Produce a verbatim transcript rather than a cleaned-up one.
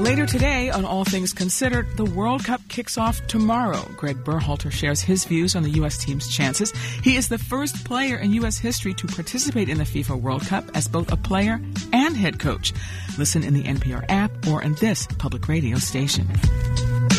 Later today on All Things Considered, the World Cup kicks off tomorrow. Greg Berhalter shares his views on the U S team's chances. He is the first player in U S history to participate in the FIFA World Cup as both a player and head coach. Listen in the N P R app or in this public radio station.